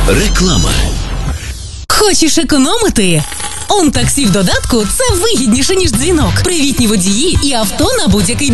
Реклама. Хочеш економити? ОнТаксі в додатку – це вигідніше, ніж дзвінок. Привітні водії і авто на будь-який